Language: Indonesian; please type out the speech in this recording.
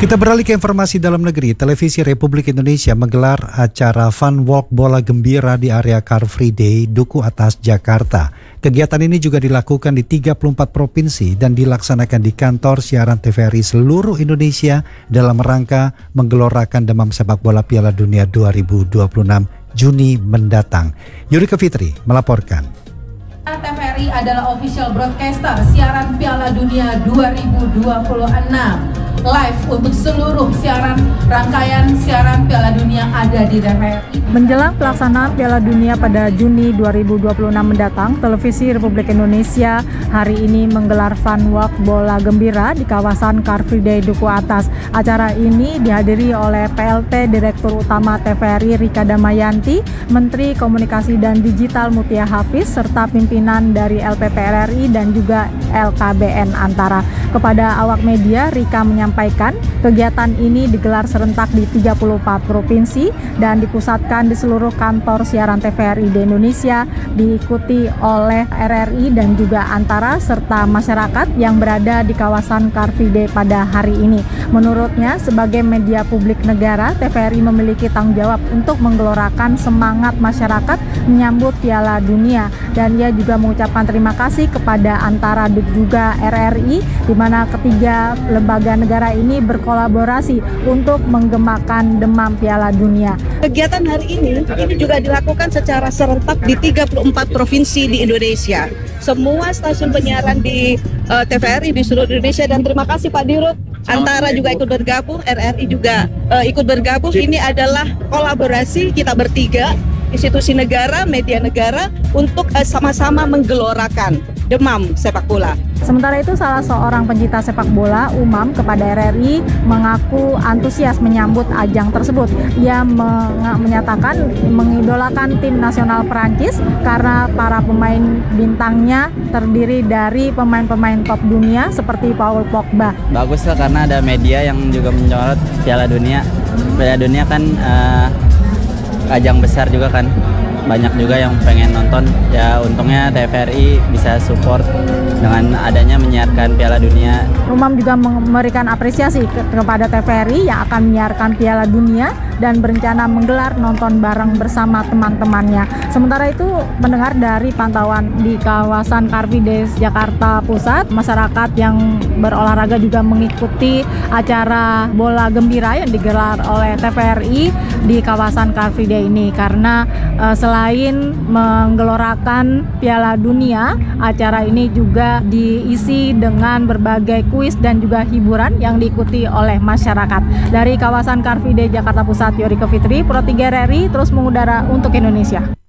Kita beralih ke informasi dalam negeri. Televisi Republik Indonesia menggelar acara Fun Walk Bola Gembira di area Car Free Day Duku Atas, Jakarta. Kegiatan ini juga dilakukan di 34 provinsi dan dilaksanakan di kantor siaran TVRI seluruh Indonesia dalam rangka menggelorakan demam sepak bola Piala Dunia 2026 Juni mendatang. Yurika Fitri melaporkan. TVRI adalah official broadcaster siaran Piala Dunia 2026. Live untuk seluruh rangkaian siaran Piala Dunia ada di TVRI. Menjelang pelaksanaan Piala Dunia pada Juni 2026 mendatang, Televisi Republik Indonesia hari ini menggelar Fun Walk Bola Gembira di kawasan Car Free Day Duku Atas. Acara ini dihadiri oleh PLT Direktur Utama TVRI Rika Damayanti, Menteri Komunikasi dan Digital Mutia Hafiz, serta pimpinan dari LPP RRI dan juga LKBN Antara. Kepada awak media, Rika menyampaikan kegiatan ini digelar serentak di 34 provinsi dan dipusatkan di seluruh kantor siaran TVRI di Indonesia, diikuti oleh RRI dan juga Antara serta masyarakat yang berada di kawasan Car Free Day pada hari ini. Menurutnya, sebagai media publik negara, TVRI memiliki tanggung jawab untuk menggelorakan semangat masyarakat menyambut Piala Dunia, dan ia juga mengucapkan terima kasih kepada Antara dan juga RRI, di mana ketiga lembaga negara ini berkolaborasi untuk menggemakan demam Piala Dunia. Kegiatan hari ini juga dilakukan secara serentak di 34 provinsi di Indonesia. Semua stasiun penyiaran di TVRI di seluruh Indonesia, dan terima kasih Pak Dirut. Antara juga ikut bergabung, RRI juga ikut bergabung. Ini adalah kolaborasi kita bertiga, institusi negara, media negara, untuk sama-sama menggelorakan demam sepak bola. Sementara itu, salah seorang pencinta sepak bola, Umam, kepada RRI mengaku antusias menyambut ajang tersebut. Ia menyatakan mengidolakan tim nasional Perancis karena para pemain bintangnya terdiri dari pemain-pemain top dunia seperti Paul Pogba. Bagus lah, karena ada media yang juga menyorot Piala Dunia. Piala Dunia kan ajang besar juga kan. Banyak juga yang pengen nonton, ya untungnya TVRI bisa support dengan adanya menyiarkan Piala Dunia. Umam juga memberikan apresiasi kepada TVRI yang akan menyiarkan Piala Dunia dan berencana menggelar nonton bareng bersama teman-temannya. Sementara itu, mendengar dari pantauan di kawasan Car Free Day Jakarta Pusat, masyarakat yang berolahraga juga mengikuti acara bola gembira yang digelar oleh TVRI di kawasan Car Free Day ini, karena selain menggelorakan Piala Dunia, acara ini juga diisi dengan berbagai kuis dan juga hiburan yang diikuti oleh masyarakat. Dari kawasan Car Free Day Jakarta Pusat, Yurika Fitri, Pro 3 RRI terus mengudara untuk Indonesia.